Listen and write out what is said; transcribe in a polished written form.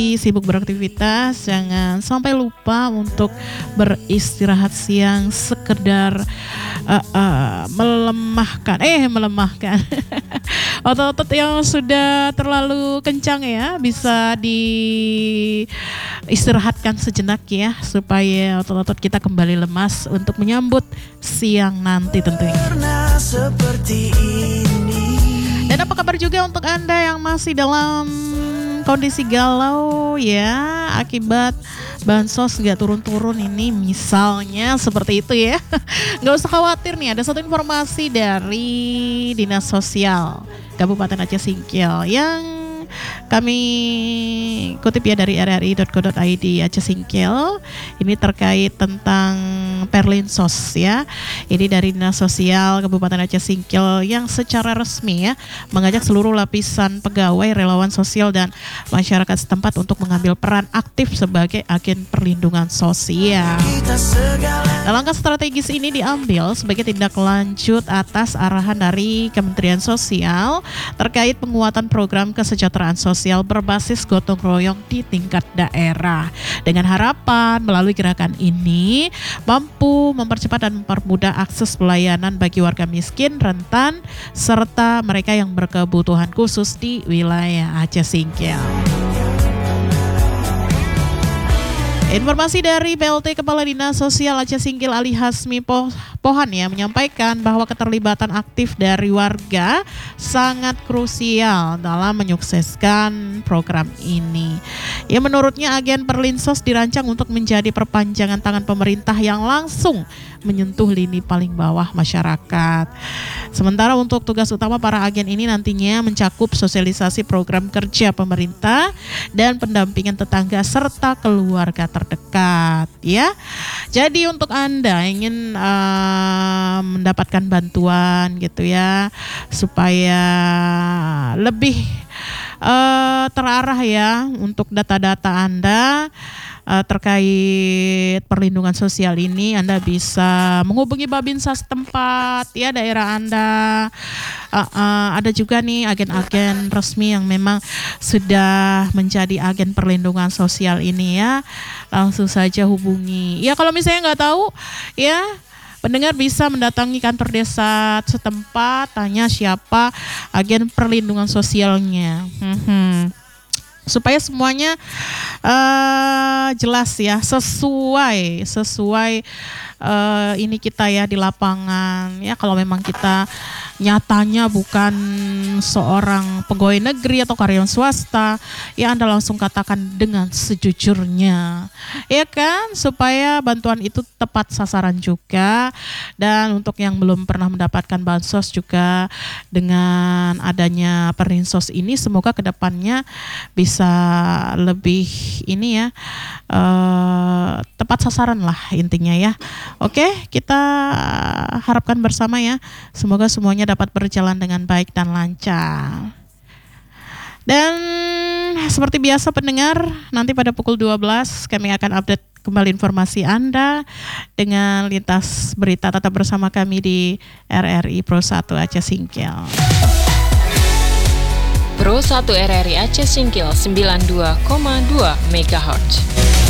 sibuk beraktivitas, jangan sampai lupa untuk beristirahat siang, sekedar melemahkan otot-otot yang sudah terlalu kencang ya, bisa diistirahatkan sejenak ya, supaya otot-otot kita kembali lemas untuk menyambut siang nanti tentunya. Dan apa kabar juga untuk Anda yang masih dalam kondisi galau ya, akibat bansos nggak turun-turun ini misalnya seperti itu ya. Nggak usah khawatir nih, ada satu informasi dari Dinas Sosial Kabupaten Aceh Singkil yang kami kutip ya dari rri.co.id Aceh Singkil. Ini terkait tentang Perlinsos ya. Ini dari Dinas Sosial Kabupaten Aceh Singkil yang secara resmi ya mengajak seluruh lapisan pegawai, relawan sosial dan masyarakat setempat untuk mengambil peran aktif sebagai agen perlindungan sosial. Nah, langkah strategis ini diambil sebagai tindak lanjut atas arahan dari Kementerian Sosial terkait penguatan program kesejahteraan sosial berbasis gotong royong di tingkat daerah. Dengan harapan melalui gerakan ini mampu mempercepat dan mempermudah akses pelayanan bagi warga miskin, rentan, serta mereka yang berkebutuhan khusus di wilayah Aceh Singkil. Informasi dari PLT Kepala Dinas Sosial Aceh Singkil Ali Hasmi Pohan ya menyampaikan bahwa keterlibatan aktif dari warga sangat krusial dalam menyukseskan program ini. Ya, menurutnya agen Perlinsos dirancang untuk menjadi perpanjangan tangan pemerintah yang langsung menyentuh lini paling bawah masyarakat. Sementara untuk tugas utama para agen ini nantinya mencakup sosialisasi program kerja pemerintah dan pendampingan tetangga serta keluarga terdekat ya. Jadi untuk Anda ingin mendapatkan bantuan gitu ya, supaya lebih terarah ya untuk data-data Anda terkait perlindungan sosial ini, Anda bisa menghubungi Babinsa setempat ya daerah Anda. Ada juga nih agen-agen resmi yang memang sudah menjadi agen perlindungan sosial ini ya. Langsung saja hubungi. Ya kalau misalnya nggak tahu ya, pendengar bisa mendatangi kantor desa setempat, tanya siapa agen perlindungan sosialnya. Supaya semuanya jelas ya, sesuai ini kita ya di lapangan ya. Kalau memang kita nyatanya bukan seorang pegawai negeri atau karyawan swasta, ya Anda langsung katakan dengan sejujurnya, ya kan, supaya bantuan itu tepat sasaran juga. Dan untuk yang belum pernah mendapatkan bansos juga, dengan adanya Perlinsos ini semoga kedepannya bisa lebih ini ya, tepat sasaran lah intinya ya. Oke, kita harapkan bersama ya, semoga semuanya dapat berjalan dengan baik dan lancar. Dan seperti biasa pendengar, nanti pada pukul 12 kami akan update kembali informasi Anda dengan lintas berita. Tetap bersama kami di RRI Pro 1 Aceh Singkil. Pro 1 RRI Aceh Singkil 92,2 MHz.